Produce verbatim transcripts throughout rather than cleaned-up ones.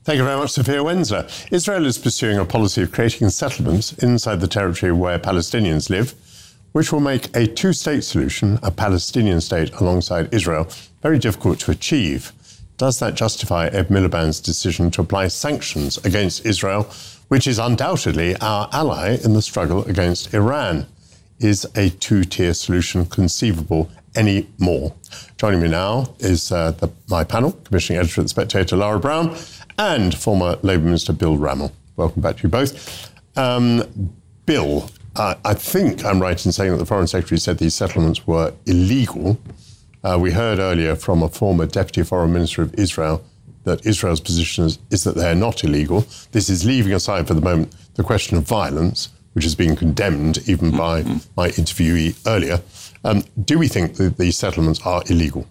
Thank you very much, Sophia Wenzel. Israel is pursuing a policy of creating settlements inside the territory where Palestinians live, which will make a two-state solution, a Palestinian state alongside Israel, very difficult to achieve. Does that justify Ed Miliband's decision to apply sanctions against Israel, which is undoubtedly our ally in the struggle against Iran? Is a two-tier solution conceivable anymore? Joining me now is uh, the, my panel, commissioning editor at The Spectator, Lara Brown, and former Labour Minister Bill Rammell. Welcome back to you both. Um, Bill, uh, I think I'm right in saying that the Foreign Secretary said these settlements were illegal. Uh, we heard earlier from a former Deputy Foreign Minister of Israel that Israel's position is, is that they're not illegal. This is leaving aside for the moment the question of violence, which has been condemned even by mm-hmm. my interviewee earlier. Um, do we think that these settlements are illegal?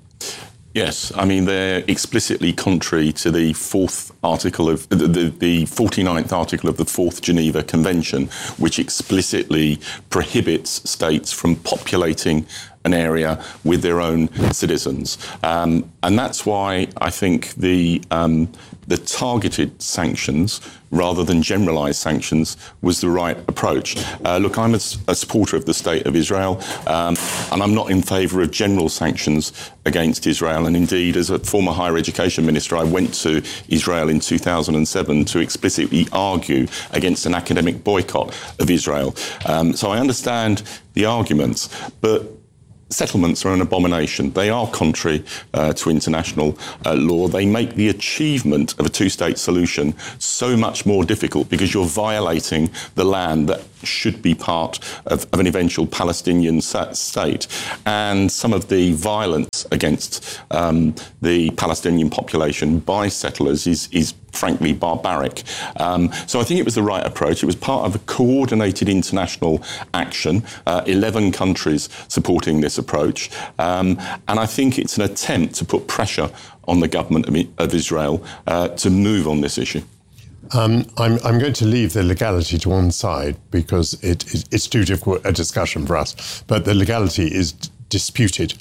Yes, I mean, they're explicitly contrary to the fourth article of the, the, the forty-ninth article of the Fourth Geneva Convention, which explicitly prohibits states from populating an area with their own citizens. Um, and that's why I think the um, the targeted sanctions rather than generalised sanctions was the right approach. Uh, look, I'm a, a supporter of the State of Israel, um, and I'm not in favour of general sanctions against Israel. And indeed, as a former higher education minister, I went to Israel in two thousand seven to explicitly argue against an academic boycott of Israel. Um, so I understand the arguments, but settlements are an abomination. They are contrary uh, to international uh, law. They make the achievement of a two-state solution so much more difficult because you're violating the land that should be part of, of an eventual Palestinian state. And some of the violence against um, the Palestinian population by settlers is, is frankly barbaric. Um, so I think it was the right approach. It was part of a coordinated international action, uh, eleven countries supporting this approach. Um, and I think it's an attempt to put pressure on the government of, of Israel uh, to move on this issue. Um, I'm, I'm going to leave the legality to one side because it, it, it's too difficult a discussion for us, but the legality is d- disputed.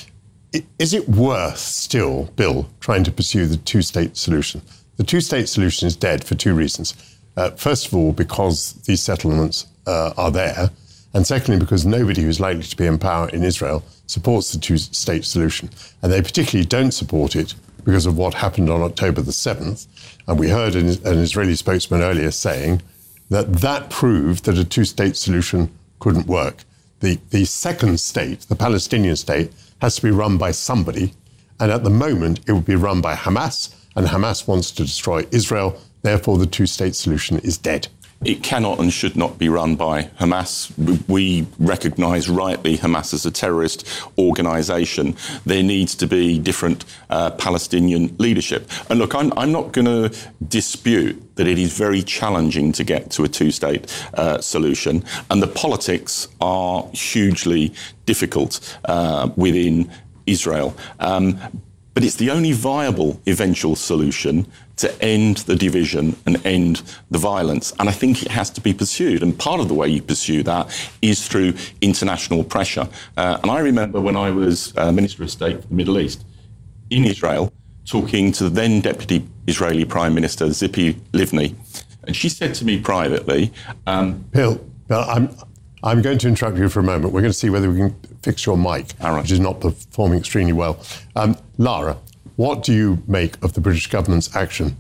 I, is it worth still, Bill, trying to pursue the two-state solution? The two-state solution is dead for two reasons. Uh, first of all, because these settlements uh, are there, and secondly, because nobody who's likely to be in power in Israel supports the two-state solution. And they particularly don't support it because of what happened on October the seventh. And we heard an, an Israeli spokesman earlier saying that that proved that a two-state solution couldn't work. The, the second state, the Palestinian state, has to be run by somebody. And at the moment, it would be run by Hamas, and Hamas wants to destroy Israel. Therefore, the two-state solution is dead. It cannot and should not be run by Hamas. We recognise rightly Hamas as a terrorist organisation. There needs to be different uh, Palestinian leadership. And look, I'm, I'm not going to dispute that it is very challenging to get to a two-state uh, solution. And the politics are hugely difficult uh, within Israel. Um, but it's the only viable eventual solution to end the division and end the violence. And I think it has to be pursued. And part of the way you pursue that is through international pressure. Uh, and I remember when I was uh, Minister of State for the Middle East in Israel, talking to the then Deputy Israeli Prime Minister, Tzipi Livni. And she said to me privately... Um, Bill, Bill I'm, I'm going to interrupt you for a moment. We're going to see whether we can fix your mic, right. which is not performing extremely well. Um, Lara, what do you make of the British government's action?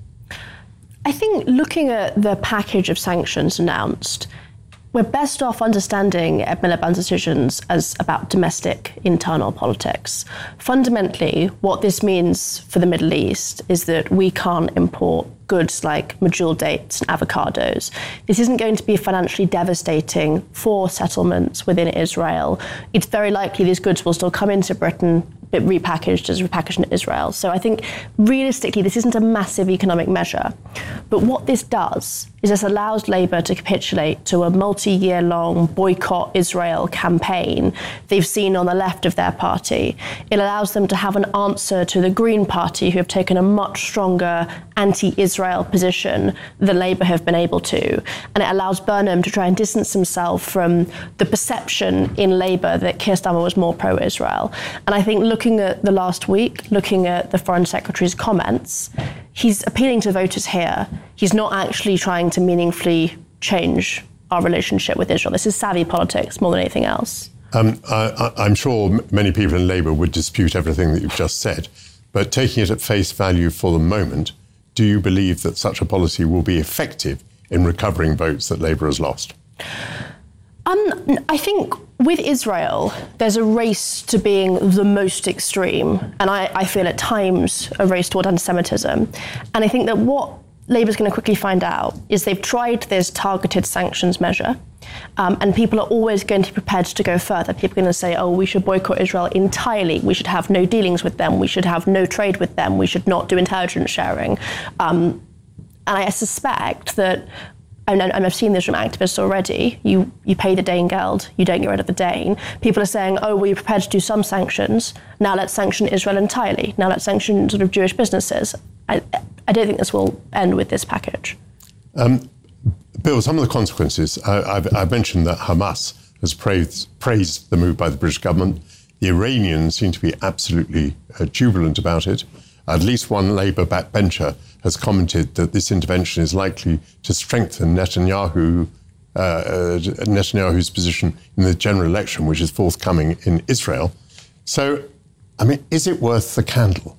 I think looking at the package of sanctions announced, we're best off understanding Ed Miliband's decisions as about domestic internal politics. Fundamentally, what this means for the Middle East is that we can't import goods like medjool dates and avocados. This isn't going to be financially devastating for settlements within Israel. It's very likely these goods will still come into Britain, but repackaged as repackaged in Israel. So I think realistically, this isn't a massive economic measure. But what this does is this allows Labour to capitulate to a multi-year long boycott Israel campaign they've seen on the left of their party. It allows them to have an answer to the Green Party, who have taken a much stronger anti-Israel position than Labour have been able to. And it allows Burnham to try and distance himself from the perception in Labour that Keir Starmer was more pro-Israel. And I think looking at the last week, looking at the Foreign Secretary's comments, he's appealing to voters here. He's not actually trying to meaningfully change our relationship with Israel. This is savvy politics more than anything else. Um, I, I'm sure many people in Labour would dispute everything that you've just said, but taking it at face value for the moment, do you believe that such a policy will be effective in recovering votes that Labour has lost? Um, I think with Israel, there's a race to being the most extreme, and I, I feel at times a race toward anti-Semitism. And I think that what Labour's going to quickly find out is they've tried this targeted sanctions measure, um, and people are always going to be prepared to go further. People are going to say, oh, we should boycott Israel entirely. We should have no dealings with them. We should have no trade with them. We should not do intelligence sharing. Um, and I suspect that, and I've seen this from activists already, you, you pay the Dane Geld, you don't get rid of the Dane. People are saying, oh, we're prepared to do some sanctions. Now let's sanction Israel entirely. Now let's sanction sort of Jewish businesses. I, I don't think this will end with this package. Um, Bill, some of the consequences, uh, I've, I've mentioned that Hamas has praised, praised the move by the British government. The Iranians seem to be absolutely uh, jubilant about it. At least one Labour backbencher has commented that this intervention is likely to strengthen Netanyahu, uh, uh, Netanyahu's position in the general election, which is forthcoming in Israel. So, I mean, is it worth the candle?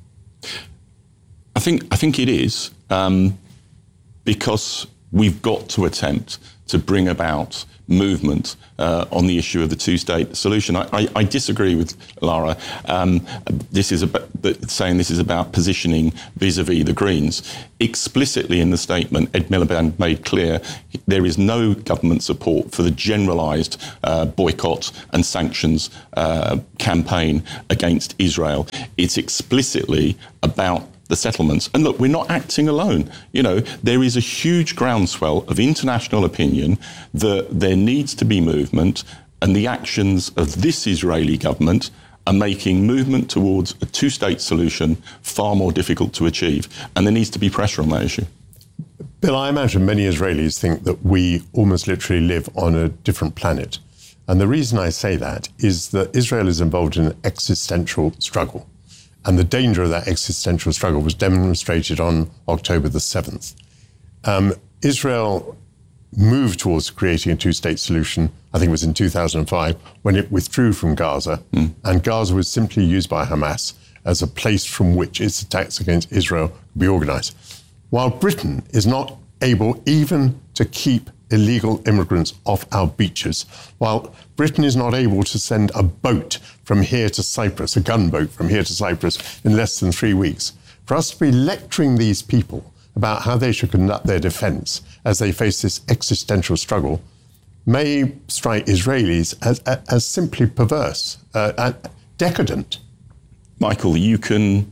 I think I think it is, um, because we've got to attempt to bring about movement uh, on the issue of the two-state solution. I, I, I disagree with Lara. Um, this is about, saying this is about positioning vis-a-vis the Greens. Explicitly in the statement, Ed Miliband made clear there is no government support for the generalised uh, boycott and sanctions uh, campaign against Israel. It's explicitly about the settlements. And look, we're not acting alone. You know, there is a huge groundswell of international opinion that there needs to be movement, and the actions of this Israeli government are making movement towards a two-state solution far more difficult to achieve. And there needs to be pressure on that issue. Bill, I imagine many Israelis think that we almost literally live on a different planet. And the reason I say that is that Israel is involved in an existential struggle. And the danger of that existential struggle was demonstrated on October the seventh. Um, Israel moved towards creating a two-state solution, I think it was in two thousand five, when it withdrew from Gaza. Mm. And Gaza was simply used by Hamas as a place from which its attacks against Israel could be organised. While Britain is not able even to keep illegal immigrants off our beaches, while Britain is not able to send a boat from here to Cyprus, a gunboat from here to Cyprus in less than three weeks, for us to be lecturing these people about how they should conduct their defence as they face this existential struggle may strike Israelis as, as simply perverse, uh, and decadent. Michael, you can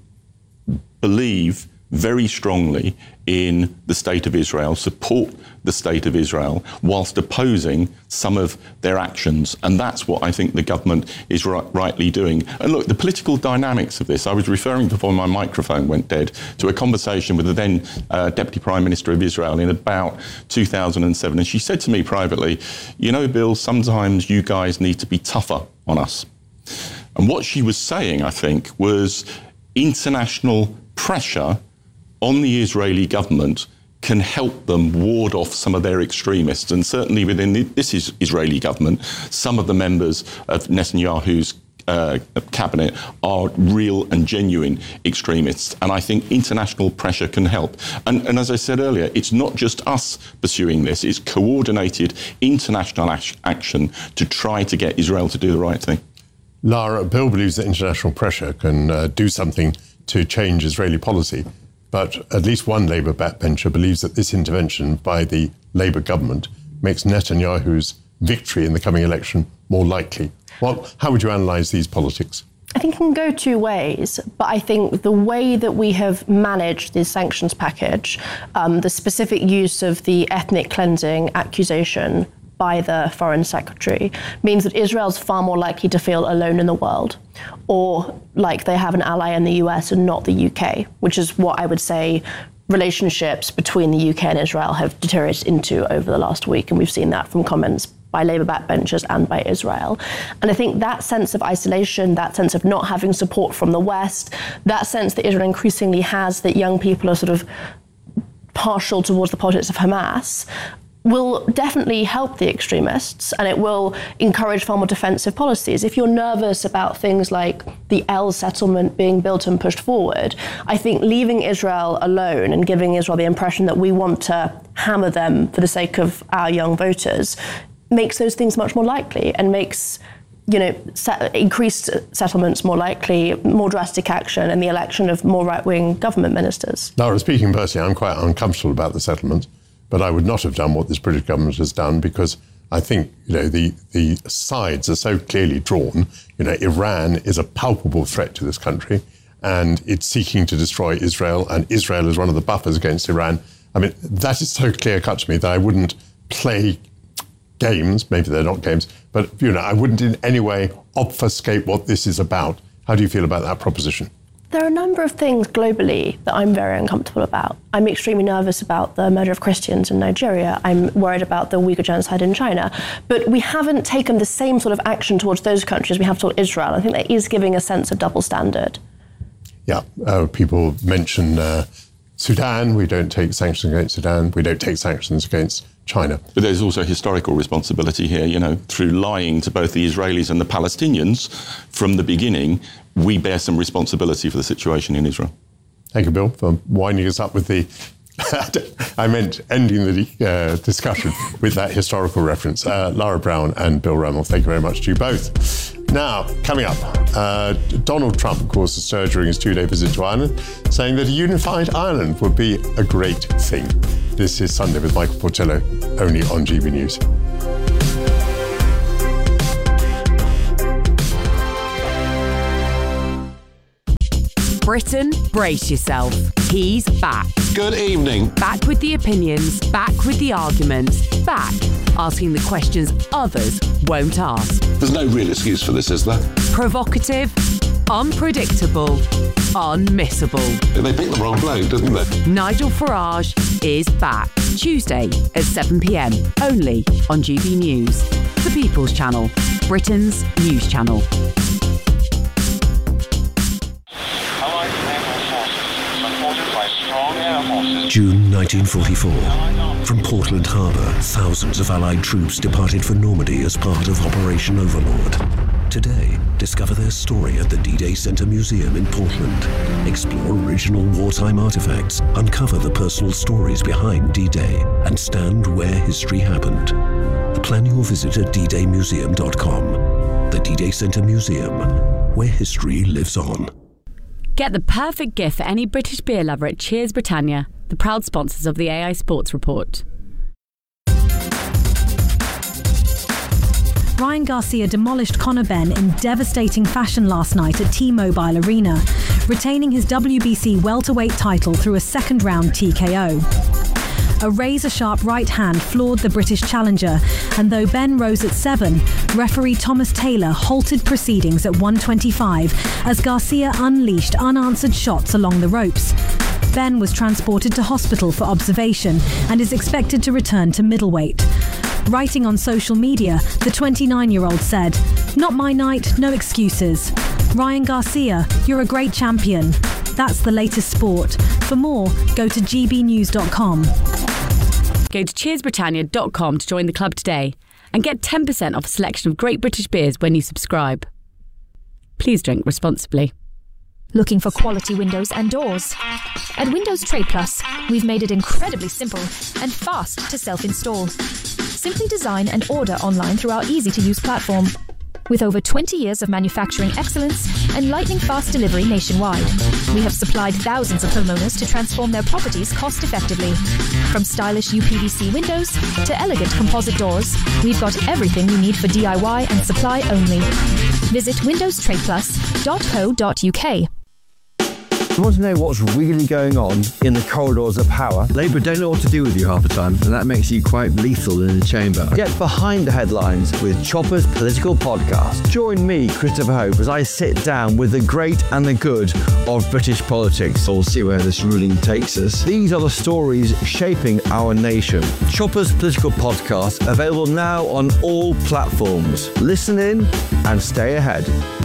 believe very strongly in the State of Israel, support the State of Israel, whilst opposing some of their actions. And that's what I think the government is right, rightly doing. And look, the political dynamics of this, I was referring before my microphone went dead to a conversation with the then uh, Deputy Prime Minister of Israel in about two thousand seven. And she said to me privately, you know, Bill, sometimes you guys need to be tougher on us. And what she was saying, I think, was international pressure on the Israeli government can help them ward off some of their extremists. And certainly within the, this is Israeli government, some of the members of Netanyahu's uh, cabinet are real and genuine extremists. And I think international pressure can help. And, and as I said earlier, it's not just us pursuing this, it's coordinated international ac- action to try to get Israel to do the right thing. Lara, Bill believes that international pressure can uh, do something to change Israeli policy. But at least one Labour backbencher believes that this intervention by the Labour government makes Netanyahu's victory in the coming election more likely. Well, how would you analyse these politics? I think it can go two ways, but I think the way that we have managed the sanctions package, um, the specific use of the ethnic cleansing accusation by the Foreign Secretary, means that Israel's far more likely to feel alone in the world, or like they have an ally in the U S and not the U K, which is what I would say relationships between the U K and Israel have deteriorated into over the last week. And we've seen that from comments by Labour backbenchers and by Israel. And I think that sense of isolation, that sense of not having support from the West, that sense that Israel increasingly has that young people are sort of partial towards the politics of Hamas, will definitely help the extremists, and it will encourage far more defensive policies. If you're nervous about things like the El settlement being built and pushed forward, I think leaving Israel alone and giving Israel the impression that we want to hammer them for the sake of our young voters makes those things much more likely and makes, you know, set, increased settlements more likely, more drastic action, and the election of more right-wing government ministers. Lara, speaking personally, I'm quite uncomfortable about the settlement. But I would not have done what this British government has done, because I think, you know, the, the sides are so clearly drawn. You know, Iran is a palpable threat to this country, and it's seeking to destroy Israel, and Israel is one of the buffers against Iran. I mean, that is so clear-cut to me that I wouldn't play games, maybe they're not games, but, you know, I wouldn't in any way obfuscate what this is about. How do you feel about that proposition? There are a number of things globally that I'm very uncomfortable about. I'm extremely nervous about the murder of Christians in Nigeria. I'm worried about the Uyghur genocide in China. But we haven't taken the same sort of action towards those countries we have toward Israel. I think that is giving a sense of double standard. Yeah, uh, people mention uh, Sudan. We don't take sanctions against Sudan. We don't take sanctions against China. But there's also historical responsibility here, you know, through lying to both the Israelis and the Palestinians from the beginning. We bear some responsibility for the situation in Israel. Thank you, Bill, for winding us up with the... I meant ending the uh, discussion with that historical reference. Uh, Lara Brown and Bill Rummel, thank you very much to you both. Now, coming up, uh, Donald Trump caused a stir during his two-day visit to Ireland, saying that a unified Ireland would be a great thing. This is Sunday with Michael Portillo, only on G B News. Britain, brace yourself. He's back. Good evening. Back with the opinions, back with the arguments, back asking the questions others won't ask. There's no real excuse for this, is there? Provocative, unpredictable, unmissable. They picked the wrong bloke, didn't they? Nigel Farage is back. Tuesday at seven p.m. only on G B News. The People's Channel, Britain's news channel. June nineteen forty-four. From Portland Harbour, thousands of Allied troops departed for Normandy as part of Operation Overlord. Today, discover their story at the D-Day Centre Museum in Portland. Explore original wartime artefacts, uncover the personal stories behind D-Day, and stand where history happened. Plan your visit at d day museum dot com. The D-Day Centre Museum, where history lives on. Get the perfect gift for any British beer lover at Cheers Britannia, the proud sponsors of the A I Sports Report. Ryan Garcia demolished Conor Benn in devastating fashion last night at T-Mobile Arena, retaining his W B C welterweight title through a second-round T K O. A razor-sharp right hand floored the British challenger, and though Benn rose at seven, referee Thomas Taylor halted proceedings at one twenty-five as Garcia unleashed unanswered shots along the ropes. Benn was transported to hospital for observation and is expected to return to middleweight. Writing on social media, the twenty-nine-year-old said, "Not my night, no excuses. Ryan Garcia, you're a great champion." That's the latest sport. For more, go to g b news dot com. Go to cheers britannia dot com to join the club today and get ten percent off a selection of great British beers when you subscribe. Please drink responsibly. Looking for quality windows and doors? At Windows Trade Plus, we've made it incredibly simple and fast to self-install. Simply design and order online through our easy-to-use platform. With over twenty years of manufacturing excellence and lightning-fast delivery nationwide, we have supplied thousands of homeowners to transform their properties cost-effectively. From stylish U P V C windows to elegant composite doors, we've got everything you need for D I Y and supply only. Visit windows trade plus dot co dot u k. You want to know what's really going on in the corridors of power? Labour don't know what to do with you half the time, and that makes you quite lethal in the chamber. Get behind the headlines with Chopper's Political Podcast. Join me, Christopher Hope, as I sit down with the great and the good of British politics. We'll see where this ruling takes us. These are the stories shaping our nation. Chopper's Political Podcast, available now on all platforms. Listen in and stay ahead.